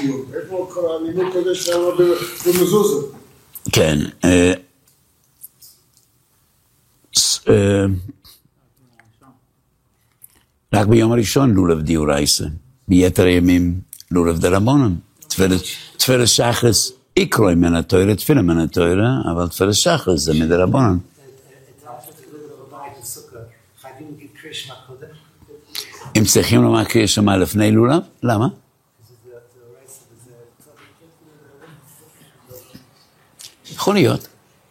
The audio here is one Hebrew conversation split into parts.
קיום. איפה כל הנימוק הזה שם במזוזה? כן. רק ביום הראשון לולב דיורייסה. ביתר הימים לולב דרבנן. תפילת שחרס איקרוי מן התורה, תפילה מן התורה, אבל תפילת שחרס זה מדרבנן. אם צריכים לומר קריאה שמע לפני לולב? למה? יכול להיות.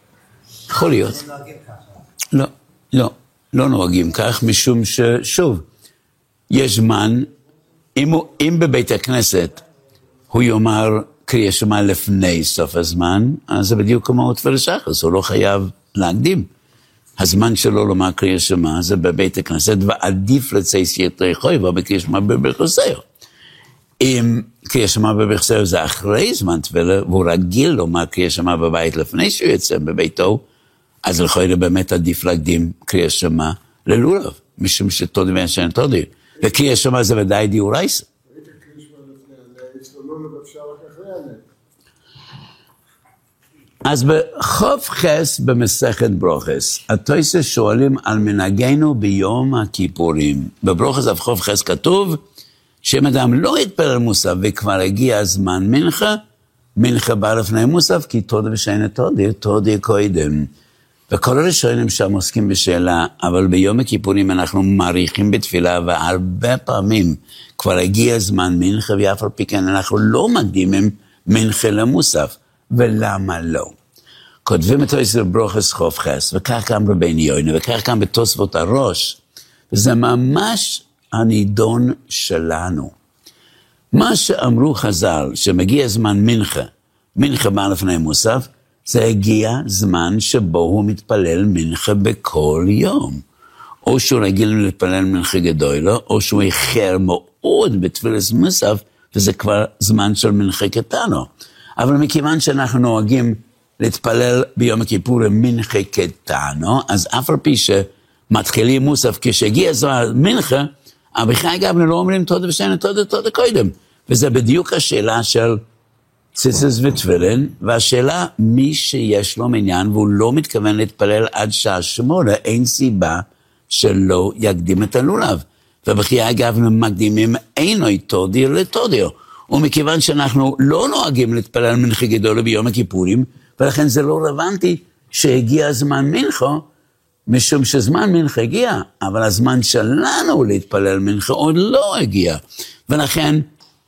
לא נוהגים כך, משום ששוב, יש זמן, אם בבית הכנסת הוא יאמר קריאה שמע לפני סוף הזמן, אז זה בדיוק כמו תפילת שחרס, הוא לא חייב להקדים. הזמן שלו לומר קריאה שמע זה בבית הכנסת, ועדיף לצייס יתרי חויבה בקריאה שמע בברכסר. אם קריאה שמע בברכסר זה אחרי זמן תפילה, והוא רגיל לומר קריאה שמע בבית לפני שהוא יצא בביתו, אז לכאורה באמת עדיף להקדים קריאה שמע ללולב, משום שתודי ואין תודי. וקריאה שמע זה ודאי דיורייסה. אז בחוף חס במסכת ברוכס, התוספות שואלים על מנהגנו ביום הכיפורים. בברוכס על חוף חס כתוב, שאם אדם לא יתפלל מוסף וכבר הגיע הזמן מנחה בא לפני מוסף, כי תודה ושאין תודה קודם. וכל הראשונים שם עוסקים בשאלה, אבל ביום הכיפורים אנחנו מעריכים בתפילה, והרבה פעמים כבר הגיע הזמן מנחה, ואף על פי כן אנחנו לא מקדימים מנחה למוסף. ולמה לא? כותבים את תוספות ברוכס חוף חס, וכך גם בבן יוינה, וכך גם בתוספות הראש, וזה ממש הנידון שלנו. מה שאמרו חז"ל, שמגיע זמן מנחה בא לפני מוסף, זה הגיע זמן שבו הוא מתפלל מנחה בכל יום. או שהוא רגיל להתפלל מנחה גדולה, או שהוא איחר מאוד בתפילת מוסף, וזה כבר זמן של מנחה קטנו. אבל מכיוון שאנחנו נוהגים להתפלל ביום הכיפורים מנחה קטנו, אז אף על פי שמתחילים מוסף כשהגיע זמן מנחה, אבל בכלל גם לא אומרים תודה ושאין תודה קודם. וזה בדיוק השאלה של ציצס ותפילין, והשאלה מי שיש לו מניין והוא לא מתכוון להתפלל עד שעה 8, אין סיבה שלא יקדים את הלולב. ובכלל אגב מקדימים אינו תודי לתודיו. ומכיוון שאנחנו לא נוהגים להתפלל מנחה גדולה ביום הכיפורים, ולכן זה לא רלוונטי שהגיע זמן מנחה, משום שזמן מנחה הגיע, אבל הזמן שלנו להתפלל מנחה עוד לא הגיע. ולכן,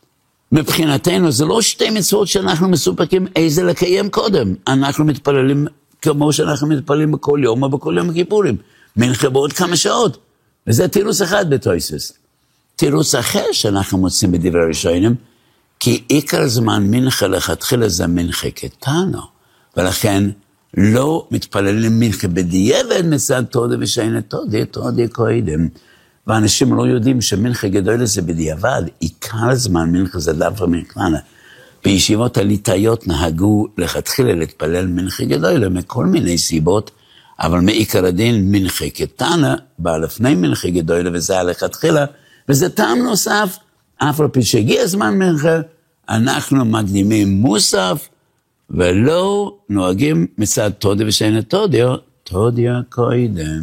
מבחינתנו, זה לא שתי מצוות שאנחנו מסופקים איזה לקיים קודם. אנחנו מתפללים כמו שאנחנו מתפללים בכל יום או בכל יום הכיפורים. מנחה בעוד כמה שעות. וזה תירוץ אחד בתוספות. תירוץ אחר שאנחנו מוצאים בדברי הראשונים, כי עיקר זמן מנחה לכתחילה זה מנחה קטנו, ולכן לא מתפללים מנחה בדיעבד מצד תודה ושאין תודה קודם. ואנשים לא יודעים שמנחה גדולה זה בדיעבד, עיקר זמן מנחה זה דווקא מנחה. בישיבות הליטאיות נהגו לכתחילה להתפלל מנחה גדולה מכל מיני סיבות, אבל מעיקר הדין מנחה קטנה בא לפני מנחה גדולה, וזה היה לכתחילה, וזה טעם נוסף, אף על פי שהגיע זמן מנחה, אנחנו מקדימים מוסף, ולא נוהגים מצד תודה ושאין תודה קודם.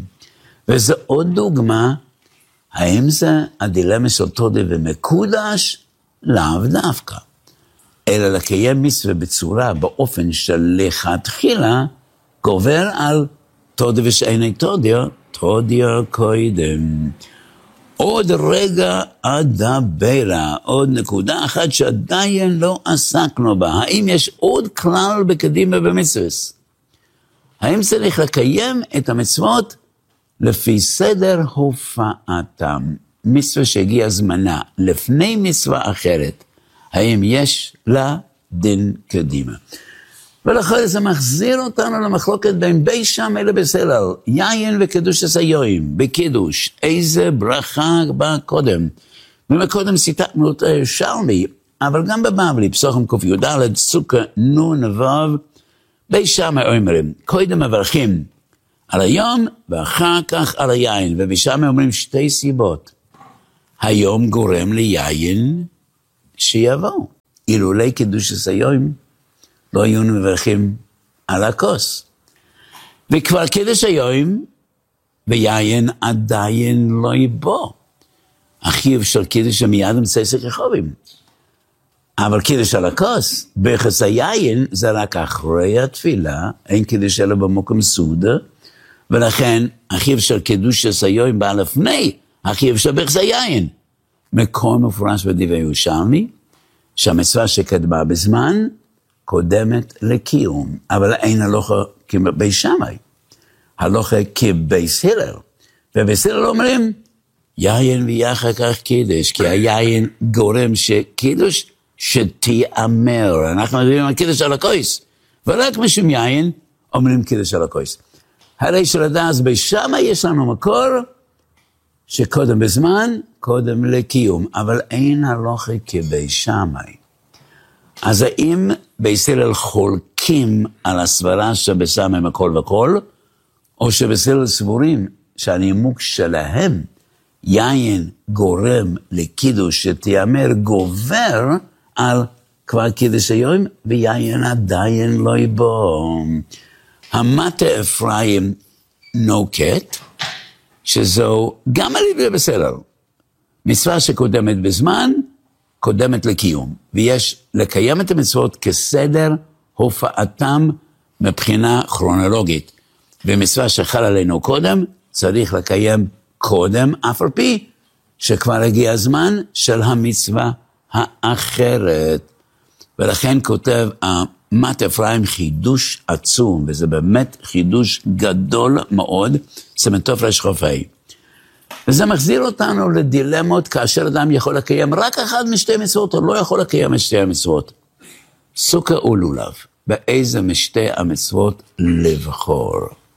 וזה עוד דוגמה, האם זה הדילמה של תודה ומקודש? לאו דווקא. אלא לקיים מצווה בצורה, באופן של לכתחילה, גובר על תודה ושאין תודה קודם. עוד רגע אדברה, עוד נקודה אחת שעדיין לא עסקנו בה. האם יש עוד כלל בקדימה במצוות? האם צריך לקיים את המצוות לפי סדר הופעתם? מצווה שהגיע זמנה לפני מצווה אחרת, האם יש לה דין קדימה? ולכן זה מחזיר אותנו למחלוקת בין בי שם אלה בסלל, יין וקדוש הסיועים, בקידוש, איזה ברכה בא קודם. ומקודם סיטטנו את שלמי, אבל גם בבבלי, פסוחים ק"ד, סוכה נון וו, בי שם אומרים, קודם מברכים על היום ואחר כך על היין, ובשם אומרים שתי סיבות. היום גורם ליין שיבוא. אילולי קידוש היום, לא היו מברכים על הכוס. וכבר קידוש היום, ויין עדיין לא יבוא. החיוב של קידוש מיד אמצעי סכרחובים. אבל קידוש על הכוס, ברכס היין, זה רק אחרי התפילה, אין קידוש אלא במקום סעודה, ולכן החיוב של קידוש היום בא לפני החיוב של ברכס היין. מקום מפורש בדברי ירושלמי, שהמצווה שקדמה בזמן, קודמת לקיום, אבל אין הלוכה כבית שמאי, הלוכה כבית הלל, ובית הלל אומרים, יין ויחר כך קידוש, כי היין גורם שקידוש שתיאמר, אנחנו מדברים על קידוש על הכוס, ורק משום יין אומרים קידוש על הכוס. הרי שלדע אז בית שמאי יש לנו מקור, שקודם בזמן, קודם לקיום, אבל אין הלוכה כבית שמאי. אז האם בית הלל חולקים על הסברה שבסמם הכל וכל, או שבית הלל סבורים שהנימוק שלהם, יין גורם לקידוש שתיאמר גובר על כבר קידוש היום, ויין עדיין לא יבוא. המטה אפרים נוקט, שזו גם על ידי בית הלל. מצווה שקודמת בזמן, קודמת לקיום, ויש לקיים את המצוות כסדר הופעתם מבחינה כרונולוגית, ומצווה שחל עלינו קודם, צריך לקיים קודם, אף על פי שכבר הגיע הזמן של המצווה האחרת. ולכן כותב מטה אפרים חידוש עצום, וזה באמת חידוש גדול מאוד, סמטוף רש חופי. וזה מחזיר אותנו לדילמות כאשר אדם יכול לקיים רק אחד משתי מצוות, או לא יכול לקיים את שתי המצוות. סוכה ולולב, באיזה משתי המצוות לבחור.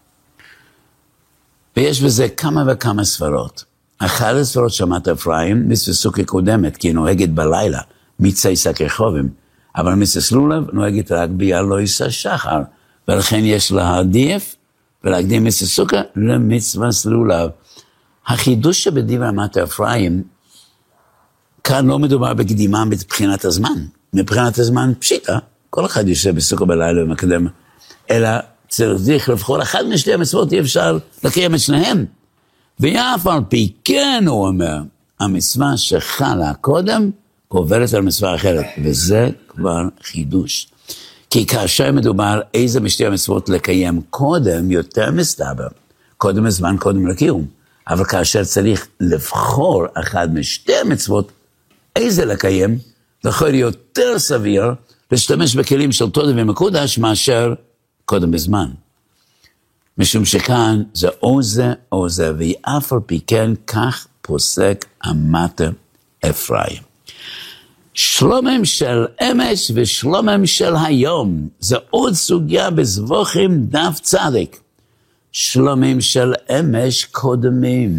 ויש בזה כמה וכמה ספרות. אחת הספרות שמעת אפרים, מצווה סוכה קודמת, כי היא נוהגת בלילה, מצי סכרחובים, אבל מצווה לולב נוהגת רק ביעלויס השחר, ולכן יש להעדיף ולהקדים מצווה סוכה למצווה לולב. החידוש שבדברי מטה אפרים, כאן לא מדובר בקדימה מבחינת הזמן. מבחינת הזמן פשיטה, כל אחד יושב בסוכה בלילה ומקדם, אלא צריך לבחור אחד משתי המצוות, אי אפשר לקיים את שניהם. ואף על פי כן הוא אומר, המצווה שחלה קודם, עוברת על מצווה אחרת, וזה כבר חידוש. כי כאשר מדובר איזה משתי המצוות לקיים קודם, יותר מסתבר, קודם הזמן, קודם לקיום. אבל כאשר צריך לבחור אחד משתי המצוות, איזה לקיים, זה יכול להיות יותר סביר להשתמש בכלים של תודה ומקודש מאשר קודם בזמן. משום שכאן זה או זה או זה, ואף על פי כן כך פוסק המטה אפרים. שלומם של אמש ושלומם של היום, זה עוד סוגיה בזבוכים דף צדיק. שלומים של אמש קודמים.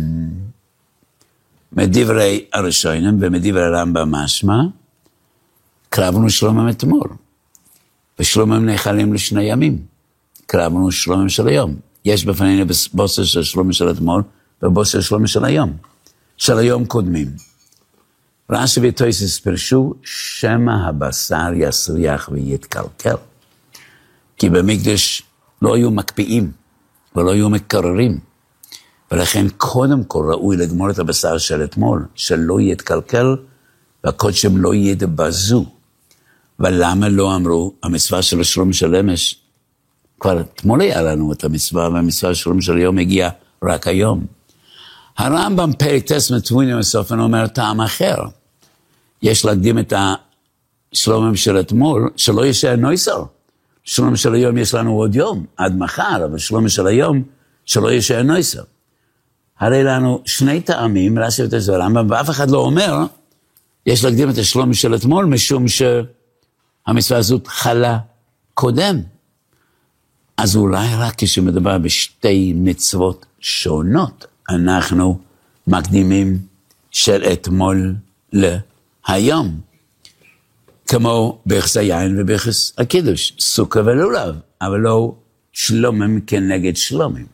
מדברי הראשונים ומדברי הרמב"ם משמע, קרבנו שלומם אתמול, ושלומם נאכלים לשני ימים. קרבנו שלומם של היום. יש בפנינו בוסר של שלומם של אתמול, ובוסר של שלומם של היום. של היום קודמים. רש"י וטוספות פירשו, שמא הבשר יסריח ויתקלקל. כי במקדש לא היו מקפיאים, ולא היו מקררים. ולכן קודם כל ראוי לגמור את הבשר של אתמול, שלא יתקלקל, והקודשם לא יתבזו. ולמה לא אמרו, המצווה של שלום של אמש, כבר אתמול היה לנו את המצווה, והמצווה של שלום של היום הגיע רק היום. הרמב"ם פרק טס מתבונים בסופן אומר טעם אחר. יש להקדים את השלומם של אתמול, שלא ישאר נויסר. שלום של היום יש לנו עוד יום, עד מחר, אבל שלום של היום, שלא ישאר נויסר. הרי לנו שני טעמים, רש"י וטוספות הרמב"ם, ואף אחד לא אומר, יש להקדים את השלום של אתמול, משום שהמצווה הזאת חלה קודם. אז אולי רק כשמדבר בשתי מצוות שונות, אנחנו מקדימים של אתמול להיום. כמו ברכס היין וברכס הקידוש, סוכה ולולב, אבל לא שלומם כנגד שלומים.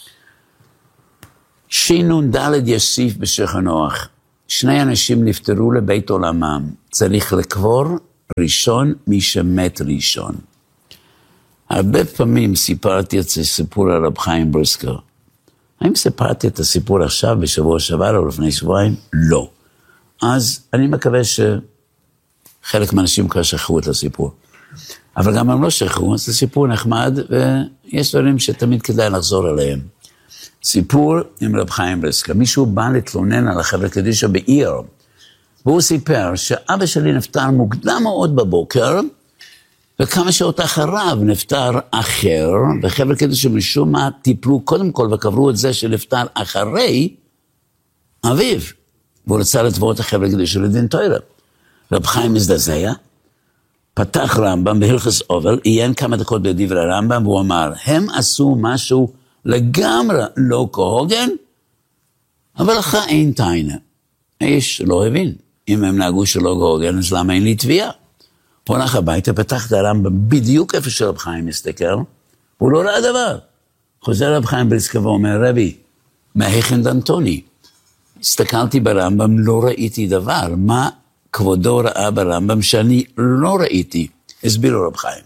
ש"נ יוסיף בשולחן אורך, שני אנשים נפטרו לבית עולמם, צריך לקבור ראשון מי שמת ראשון. הרבה פעמים סיפרתי את הסיפור על רב חיים בריסקר. האם סיפרתי את הסיפור עכשיו, בשבוע שעבר או לפני שבועיים? לא. אז אני מקווה שחלק מהאנשים כבר שכחו את הסיפור. אבל גם הם לא שכחו, זה סיפור נחמד, ויש דברים שתמיד כדאי לחזור עליהם. סיפור עם רב חיים בריסקר. מישהו בא להתלונן על החברה קדישא בעיר, והוא סיפר שאבא שלי נפטר מוקדם מאוד בבוקר, וכמה שעות אחריו נפטר אחר, וחברה קדישא משום מה טיפלו קודם כל וקברו את זה שנפטר אחרי אביו, והוא רצה לתבוע את החברה קדישא לדין תורה. רב חיים מזדעזע, פתח רמב"ם בהלכות אבל, עיין כמה דקות בדברי הרמב"ם, והוא אמר, הם עשו משהו לגמרי לא כהוגן, אבל לך אין טענה. האיש לא הבין, אם הם נהגו שלא כהוגן, אז למה אין לי תביעה? הוא הלך הביתה, פתח את הרמב"ם בדיוק איפה שרב חיים מסתכל, הוא לא ראה דבר. חוזר רב חיים בריסקר ואומר, רבי, מהיכן דנתוני? הסתכלתי ברמב"ם, לא ראיתי דבר. מה כבודו ראה ברמב"ם שאני לא ראיתי? הסביר רב חיים.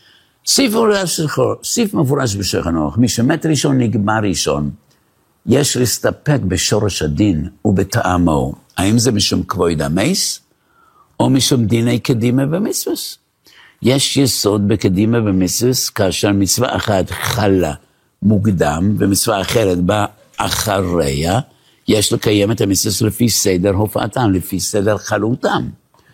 סיף מפורש בשולחן ערוך, מי שמת ראשון נגמר ראשון. יש להסתפק בשורש הדין ובטעמו. האם זה משום כבוד המס? או משום דיני קדימה במצווה. יש יסוד בקדימה במצווה, כאשר מצווה אחת חלה מוקדם, ומצווה אחרת באה אחריה, יש לקיים את המצווה לפי סדר הופעתם, לפי סדר חלותם.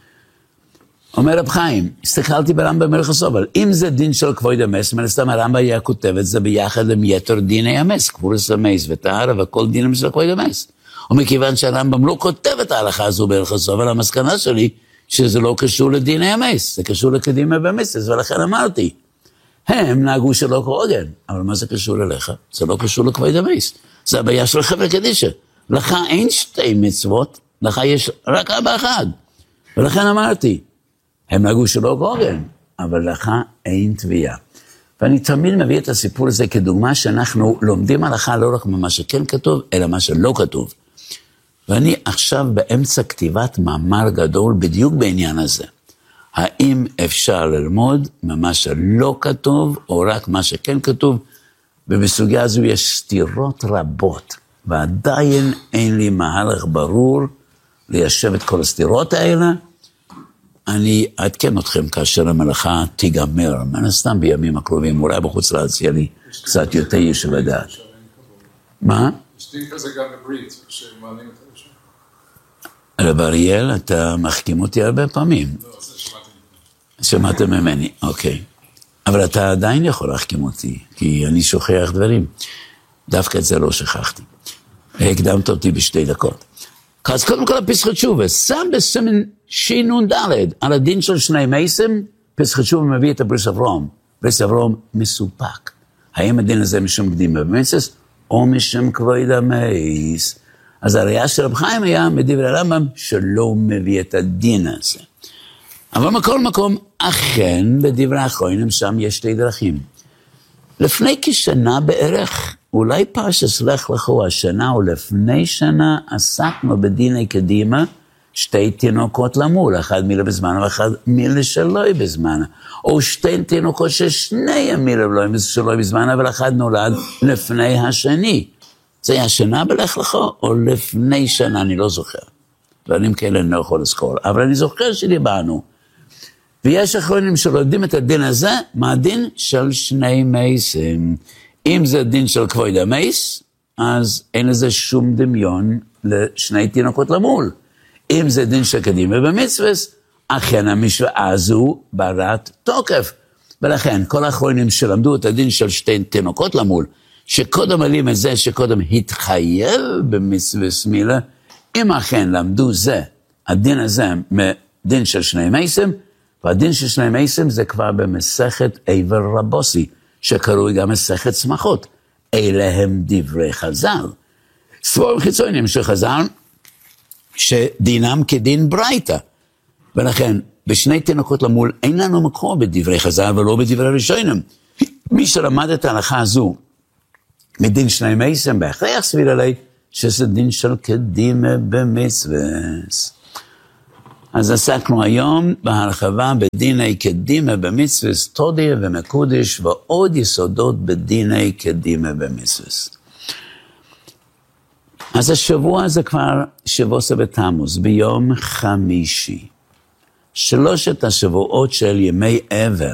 אומר רב חיים, הסתכלתי ברמב"ם בהלכות אבל, אם זה דין של כבוד המס, מן הסתם הרמב"ם היה כותב את זה ביחד עם יתר דיני המס, קבורס המס וטהרה וכל דינים של כבוד המס. ומכיוון שהרמב"ם לא כותב את ההלכה הזו בהלכות אבל, המסקנה שלי, שזה לא קשור לדיני המס, זה קשור לקדימה במס, ולכן אמרתי, הם נהגו שלא כהוגן, אבל מה זה קשור אליך? זה לא קשור לכבוד המס, זה הבעיה של חברה קדישא. לך אין שתי מצוות, לך יש רק אבא אחד, ולכן אמרתי, הם נהגו שלא כהוגן, אבל לך אין תביעה. ואני תמיד מביא את הסיפור הזה כדוגמה שאנחנו לומדים הלכה לא רק ממה שכן כתוב, אלא מה שלא כתוב. ואני עכשיו באמצע כתיבת מאמר גדול בדיוק בעניין הזה. האם אפשר ללמוד ממה שלא כתוב, או רק מה שכן כתוב, ובסוגיה הזו יש סתירות רבות, ועדיין אין לי מהלך ברור ליישב את כל הסתירות האלה. אני אעדכן אתכם כאשר המלאכה תיגמר, מן הסתם בימים הקרובים, אולי בחוץ לארץ יהיה לי קצת יותר ישב הדעת. מה? יש דין כזה גם בברית, שמעלים את הראשון. רב אריאל, אתה מחכים אותי הרבה פעמים. לא, זה שמעתי. שמעתם ממני, אוקיי. אבל אתה עדיין יכול להחכים אותי, כי אני שוכח דברים. דווקא את זה לא שכחתי. הקדמת אותי בשתי דקות. אז קודם כל הפסחת תשובה, שם בסימן שינון ד' על הדין של שני מייסים, פסחת תשובה מביא את הבריס אברום. בריס אברום מסופק. האם הדין הזה משום קדימה במייסס, או משום כבוד המייס? אז הראייה של רב חיים היה מדברי הרמב"ם שלא מביא את הדין הזה. אבל מכל מקום, אכן בדברי האחרונים שם יש שתי דרכים. לפני כשנה בערך, אולי פרשת לך לכו השנה או לפני שנה, עסקנו בדיני קדימה שתי תינוקות למול, אחד מילה בזמן ואחד מילה שלא בזמן. או שתי תינוקות ששניהם מילה שלא בזמן, אבל אחד נולד לפני השני. זה היה שנה בלך לכו, או לפני שנה, אני לא זוכר. דברים כאלה אני לא יכול לזכור, אבל אני זוכר שדיברנו. ויש אחרונים שלא יודעים את הדין הזה, מה הדין של שני מייסים. אם זה דין של כבוד המייס, אז אין לזה שום דמיון לשני תינוקות למול. אם זה דין של קדימה במצווה, אכן המשוואה הזו ברת תוקף. ולכן כל האחרונים שלמדו את הדין של שתי תינוקות למול, שקודם עלים את זה שקודם התחייב במצווה מילה, אם אכן למדו זה, הדין הזה מדין של שני מייסים, והדין של שני מייסים זה כבר במסכת עבר רבוסי, שקרוי גם מסכת שמחות. אלה הם דברי חז"ל. ספורים חיצוניים של חז"ל, שדינם כדין ברייתא. ולכן, בשני תינוקות למול, אין לנו מקום בדברי חז"ל ולא בדברי ראשונים. מי שלמד את ההלכה הזו, מדין שני מייסים, בהכרח סביר עלי, שזה דין של קדימה במצווה. אז עסקנו היום בהרחבה בדיני קדימה במצווה תודיה ומקודש ועוד יסודות בדיני קדימה במצווה. אז השבוע זה כבר שבוע בתמוז, ביום חמישי. 3 השבועות של ימי אבל,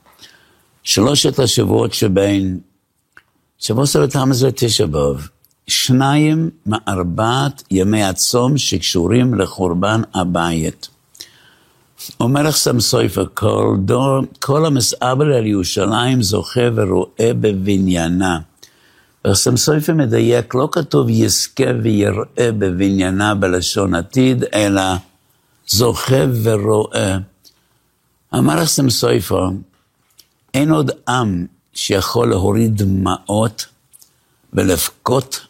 3 השבועות שבין שבוע בתמוז ותשע באב, 2 מ4 ימי הצום שקשורים לחורבן הבית. אומר החסם סופר, כל המסעבר על ירושלים זוכה ורואה בבניינה. החסם סופר מדייק, לא כתוב יזכה ויראה בבניינה בלשון עתיד, אלא זוכה ורואה. אמר החסם סופר, אין עוד עם שיכול להוריד דמעות ולבכות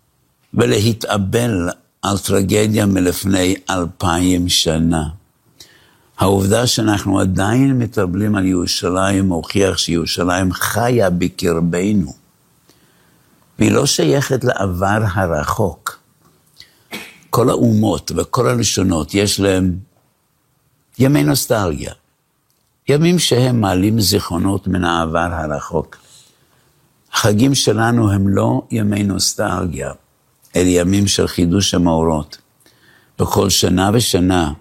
ולהתאבל על טרגדיה מלפני 2000 שנה. העובדה שאנחנו עדיין מתאבלים על ירושלים מוכיח שירושלים חיה בקרבנו, והיא לא שייכת לעבר הרחוק. כל האומות וכל הלשונות יש להם ימי נוסטלגיה, ימים שהם מעלים זיכרונות מן העבר הרחוק. החגים שלנו הם לא ימי נוסטלגיה, אלה ימים של חידוש המאורות. בכל שנה ושנה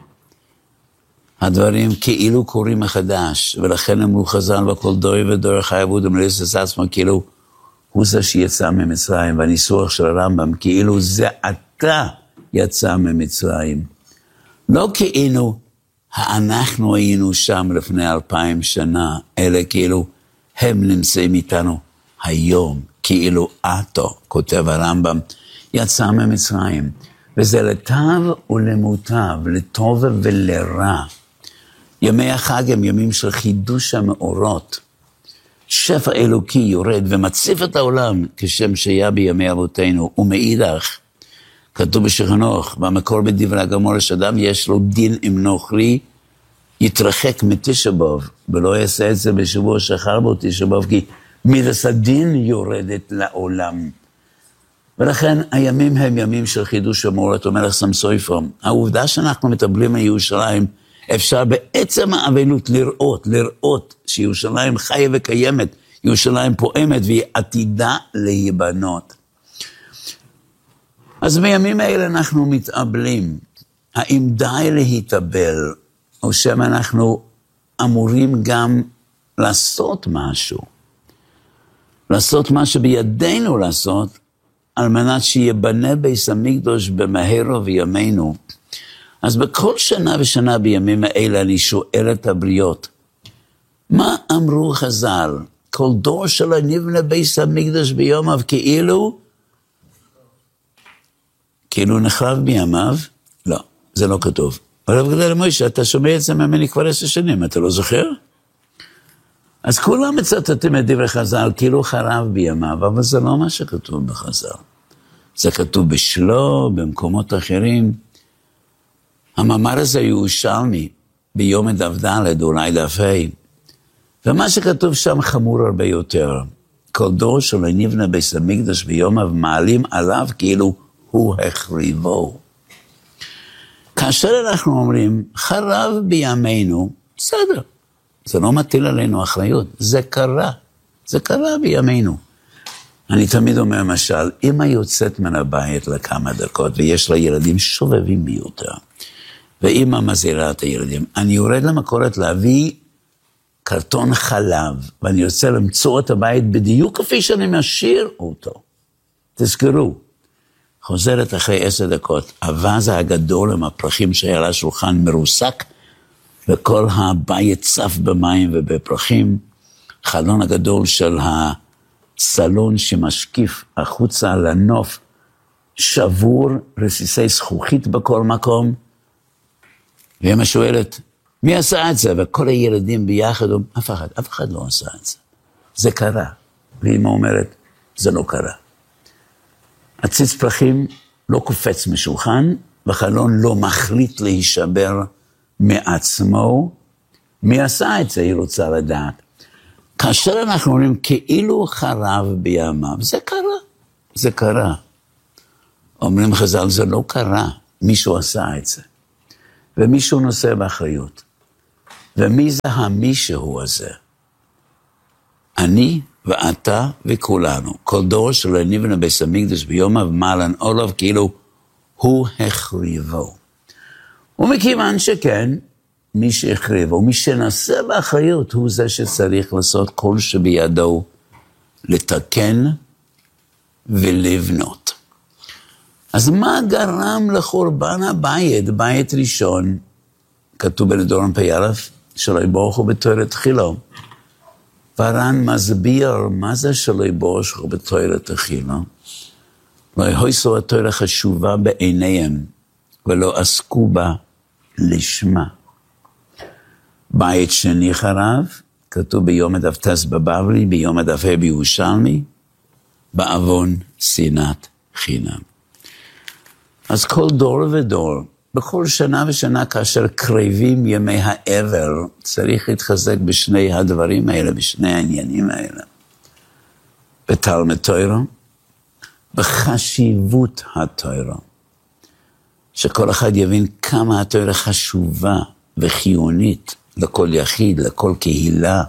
הדברים כאילו קורים מחדש, ולכן אמרו חז"ל בכל דור ודור חי עבוד ומלאס את עצמו, כאילו הוא זה שיצא ממצרים, והניסוח של הרמב"ם כאילו זה עתה יצא ממצרים. לא כאילו אנחנו היינו שם לפני 2000 שנה, אלא כאילו הם נמצאים איתנו היום, כאילו עתו, כותב הרמב"ם, יצא ממצרים, וזה לטוב ולמוטב, לטוב ולרע. ימי החג הם ימים של חידוש המאורות. שפע אלוקי יורד ומציף את העולם כשם שהיה בימי אבותינו, ומאידך, כתוב בשחנוך, במקור בדברי הגמור, שאדם יש לו דין אם נוכרי, יתרחק מתשע באב, ולא יעשה את זה בשבוע שאחר בו תשע באב, כי מידת הדין יורדת לעולם. ולכן הימים הם ימים של חידוש המאורות, אומר החסם סופר. העובדה שאנחנו מטבלים על ירושלים, אפשר בעצם האבלות לראות שירושלים חיה וקיימת, ירושלים פועמת והיא עתידה להיבנות. אז בימים האלה אנחנו מתאבלים. האם די להתאבל, או שמה אנחנו אמורים גם לעשות משהו? לעשות מה שבידינו לעשות, על מנת שיבנה בית המקדש במהרה וימינו. אז בכל שנה ושנה בימים האלה אני שואל את הבריות, מה אמרו חז"ל? כל דור שלו נבנה בית המקדש ביומיו כאילו נחרב בימיו? לא, זה לא כתוב. הרב גדול מוישה, אתה שומע את זה ממני כבר 10 שנים, אתה לא זוכר? אז כולם מצטטים את דברי חז"ל כאילו חרב בימיו, אבל זה לא מה שכתוב בחז"ל. זה כתוב בשלו, במקומות אחרים. המאמר הזה ירושלמי ביום ד' אולי דף ה', ומה שכתוב שם חמור הרבה יותר. כל דור שלו נבנה בית המקדש ביומיו, מעלים עליו כאילו הוא החריבו. כאשר אנחנו אומרים חרב בימינו, בסדר, זה לא מטיל עלינו אחריות, זה קרה בימינו. אני תמיד אומר למשל, אמא יוצאת מן הבית לכמה דקות, ויש לה ילדים שובבים ביותר, ואמא מזהירה את הילדים, אני יורד למכולת להביא קרטון חלב, ואני רוצה למצוא את הבית בדיוק כפי שאני משאיר אותו. תזכרו, חוזרת אחרי 10 דקות, הווז הגדול עם הפרחים שהיה על השולחן מרוסק, וכל הבית צף במים ובפרחים, חלון הגדול של הסלון שמשקיף החוצה לנוף, שבור, רסיסי זכוכית בכל מקום, ואמא שואלת, מי עשה את זה? וכל הילדים ביחד, אף אחד לא עשה את זה. זה קרה. ואמא אומרת, זה לא קרה. הציץ פרחים לא קופץ משולחן, וחלון לא מחליט להישבר מעצמו. מי עשה את זה? היא רוצה לדעת. כאשר אנחנו אומרים, כאילו חרב בימיו, זה קרה. אומרים חז"ל, זה לא קרה. מישהו עשה את זה. ומישהו נושא באחריות. ומי זה המישהו הזה? אני ואתה וכולנו. כל דור שלא נבנה בית המקדש ביום המעלן עולב, כאילו הוא החריבו. ומכיוון שכן, מי שהחריבו, מי שנושא באחריות, הוא זה שצריך לעשות כל שבידו לתקן ולבנות. אז מה גרם לחורבן הבית? בית ראשון, כתוב בנדורן פ"א, שלא יבורכו בתורה תחילו. והר"ן מסביר מה זה שלא יבורכו בתורה תחילו. לא יהיו התורה חשובה בעיניהם, ולא עסקו בה לשמה. בית שני חרב, כתוב ביום הדף בבבלי, ביום הדף בירושלמי, בעוון שנאת חינם. אז כל דור ודור, בכל שנה ושנה כאשר קרבים ימי העבר, צריך להתחזק בשני הדברים האלה, בשני העניינים האלה. בתלמוד תורה, בחשיבות התורה. שכל אחד יבין כמה התורה חשובה וחיונית לכל יחיד, לכל קהילה.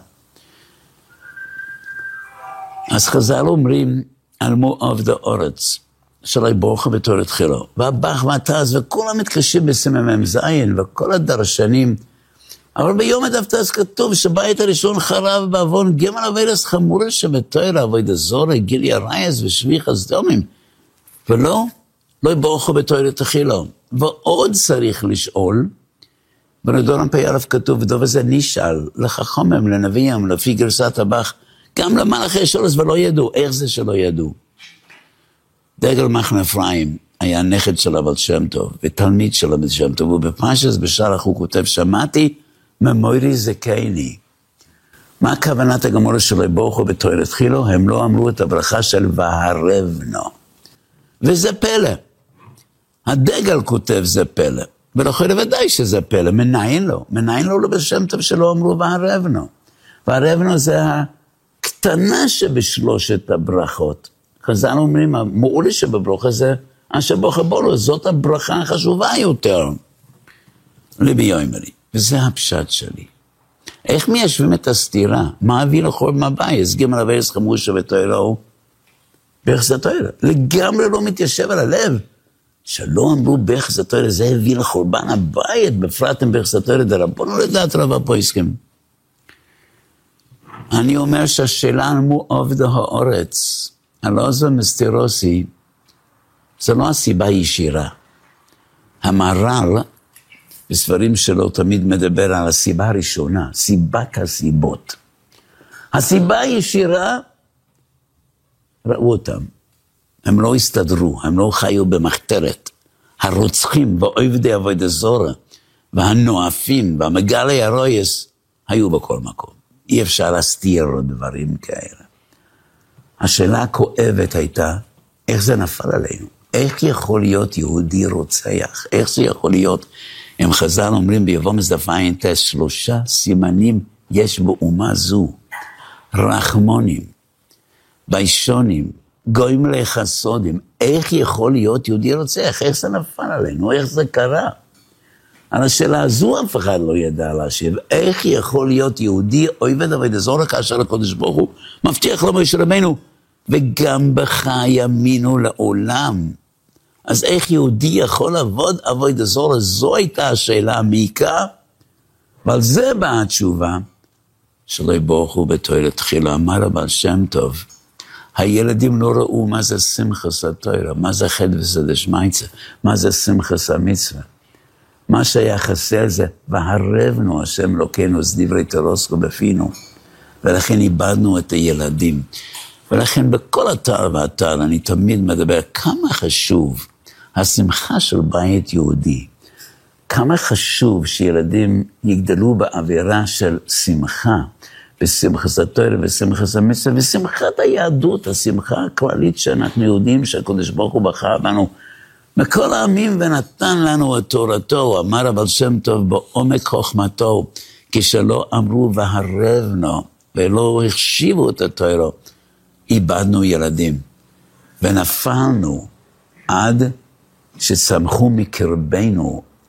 אז חז"ל אומרים על מואב הארץ, שלא יבורכו בתורה תחילו. והבח והתז וכולם מתקשים בסמ"ם זין וכל הדרשנים. אבל ביום הדף כתוב שבית הראשון חרב בעוון גמל עבודת חמורה שבתורה עבודת זרה, גילי הרייס ושביח הסדומים. ולא יבורכו בתורה תחילו. ועוד צריך לשאול, בנדורן פ"א כתוב, ודוב הזה נשאל לחכמים, לנביאים, לפי גרסת הבח, גם למלאכי שולס ולא ידעו. איך זה שלא ידעו? דגל מחנה אפרים היה נכד של הבעל שם טוב, ותלמיד של הבעל שם טוב, ובפרשת בשלח הוא כותב, שמעתי ממורי זקני. מה הכוונת הגמרא שלו יבורכו בתורה תחילו? הם לא אמרו את הברכה של והרבנו. וזה פלא. הדגל כותב זה פלא. ולכן ודאי שזה פלא. מנין לו? מנין לו בשם טוב שלא אמרו והרבנו. והרבנו זה הקטנה שבשלושת הברכות. חז"ל אומרים, המעולה שבברכה זה, אשר בוכה בולו, זאת הברכה החשובה יותר. ליבי יאמרי, וזה הפשט שלי. איך מיישבים את הסתירה? מה הביא לחורבן הבית? ג' עבודת חמורה שבתורה הוא ביחס התורה. לגמרי לא מתיישב על הלב. שלא אמרו ביחס התורה, זה הביא לחורבן הבית, בפרט עם ביחס התורה, דרבנו לדעת רב הפויסקים. אני אומר שהשאלה על מואב הארץ, הלא זו מסתירוסי, זו לא הסיבה ישירה. המהר"ל, בספרים שלו תמיד מדבר על הסיבה הראשונה, סיבת הסיבות. הסיבה הישירה, ראו אותם. הם לא הסתדרו, הם לא חיו במחתרת. הרוצחים ועובדי עבודת זרה, והנואפים והמגלי הרויס, היו בכל מקום. אי אפשר להסתיר דברים כאלה. השאלה הכואבת הייתה, איך זה נפל עלינו? איך יכול להיות יהודי רוצח? איך זה יכול להיות? הם חז"ל אומרים ביבומס דף ע"ט, 3 סימנים יש באומה זו. רחמונים, ביישונים, גוימלי חסודים. איך יכול להיות יהודי רוצח? איך זה נפל עלינו? איך זה קרה? על השאלה הזו אף אחד לא ידע להשיב. איך יכול להיות יהודי עובד עבודת זרה כאשר הקדוש ברוך הוא מבטיח למשה רבנו, וגם בך יאמינו לעולם. אז איך יהודי יכול לעבוד עבודת זרה? זו הייתה השאלה המעיקה, ועל זה באה התשובה, שלא יבורכו בתורה תחילה. אמר הבעל שם טוב, הילדים לא ראו מה זה שמחת התורה, מה זה חדווה דשמייצה, מה זה שמחת המצווה. מה שהיה חסר זה, והרבנו השם אלוקינו, אז דברי תורתו בפינו, ולכן איבדנו את הילדים. ולכן בכל אתר ואתר אני תמיד מדבר כמה חשוב השמחה של בית יהודי, כמה חשוב שילדים יגדלו באווירה של שמחה, בשמחת התורה ושמחת המצווה, ושמחת היהדות, השמחה הכללית שאנחנו יודעים שהקדוש ברוך הוא בחר בנו מכל העמים ונתן לנו את תורתו. אמר הבעל שם טוב בעומק חוכמתו, כשלא אמרו והרבנו ולא החשיבו את התורה, איבדנו ילדים ונפלנו עד שצמחו מקרבנו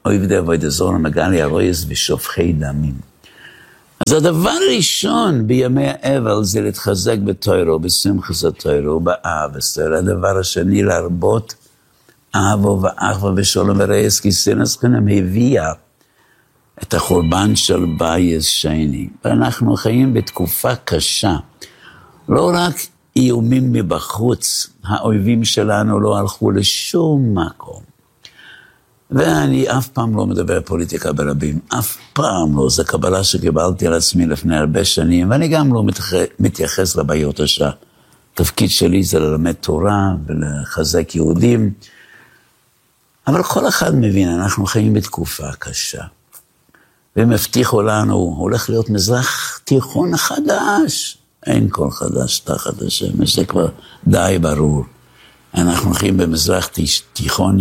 עובדי עבודת זרה, מגלי הרויס ושופכי דמים. אז הדבר הראשון בימי האבל זה להתחזק בתוירו, בשמחת התוירו, באהבה. הדבר השני להרבות אהבו ואחווה ושלום ורעס, כי שנאת חינם הביאה את החורבן של בית שני. ואנחנו חיים בתקופה קשה. לא רק איומים מבחוץ, האויבים שלנו לא הלכו לשום מקום. ואני אף פעם לא מדבר פוליטיקה ברבים, אף פעם לא. זו קבלה שקיבלתי על עצמי לפני הרבה שנים, ואני גם לא מתייחס לבעיות השעה. התפקיד שלי זה ללמד תורה ולחזק יהודים, אבל כל אחד מבין, אנחנו חיים בתקופה קשה. והם הבטיחו לנו, הולך להיות מזרח תיכון חדש. אין כל חדש תחת השמש, זה כבר די ברור. אנחנו חיים במזרח תיכון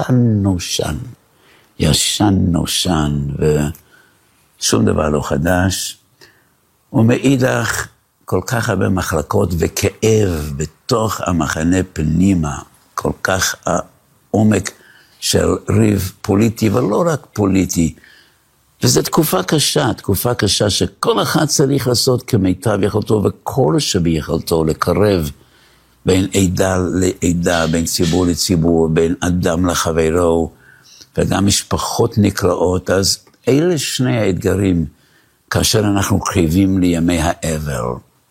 ישן נושן, ושום דבר לא חדש. ומאידך כל כך הרבה מחלקות וכאב בתוך המחנה פנימה, כל כך העומק של ריב פוליטי, ולא רק פוליטי. וזו תקופה קשה שכל אחד צריך לעשות כמיטב יכולתו, וכל שביכולתו לקרב בין עדה לעדה, בין ציבור לציבור, בין אדם לחברו, וגם משפחות נקראות. אז אלה שני האתגרים כאשר אנחנו קריבים לימי האבל.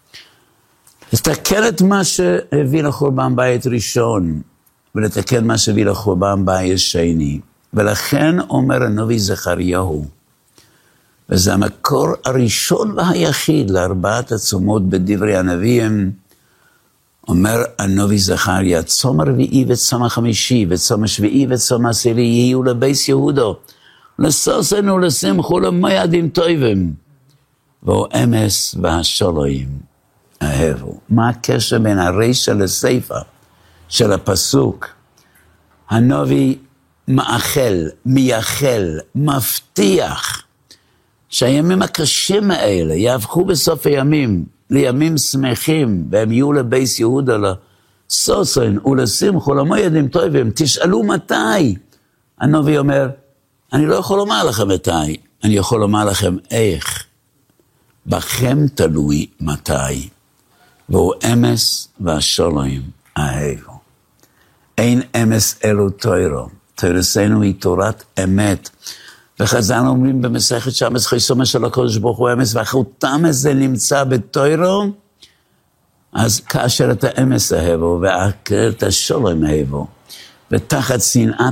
לתקן את מה שהביא לחורבן בית ראשון, ולתקן מה שהביא לחורבן בית שני. ולכן אומר הנביא זכריהו, וזה המקור הראשון והיחיד לארבעת הצומות בדברי הנביאים, אומר הנביא זכריה, צום הרביעי וצום החמישי וצום השביעי וצום העשירי יהיו לבית יהודו, לששון ולשמחו למועדים טובים, והוא אמס והשלום אהבו. מה הקשר בין הרישא לסיפא של הפסוק? הנביא מאחל, מייחל, מבטיח, שהימים הקשים האלה יהפכו בסוף הימים לימים שמחים, והם יהיו לבית יהודה לששון ולשמחו למועדים טובים. תשאלו מתי. הנביא אומר, אני לא יכול לומר לכם מתי, אני יכול לומר לכם איך. בכם תלוי מתי. והוא אמס והשלום אהבו. אין אמס אלו תוירו. תוירסנו היא תורת אמת. וחז"ל אומרים במסכת שמש חיסומה של הקודש ברוך הוא אמס, והחותם הזה נמצא בתוירו, אז כאשר את האמס אהבו, ואת השלום אהבו, ותחת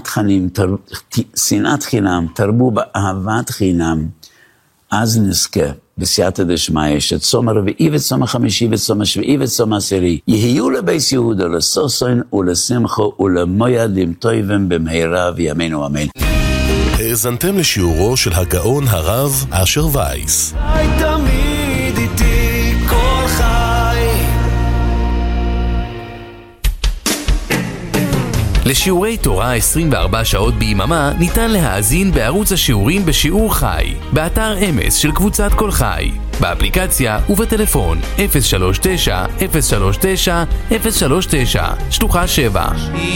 שנאת חינם, תרבו באהבת חינם, אז נזכה בסייעתא דשמיא, שצום הרביעי וצום החמישי וצום השביעי וצום העשירי, יהיו לבית יהודה לששון ולשמחו ולמועדים טובים במהרה וימינו אמן. האזנתם לשיעורו של הגאון הרב אשר וייס. תמיד איתי כל חי. לשיעורי תורה 24 שעות ביממה ניתן להאזין בערוץ השיעורים בשיעור חי, באתר אמס של קבוצת כל חי, באפליקציה ובטלפון 039-039-039, שלוחה 7.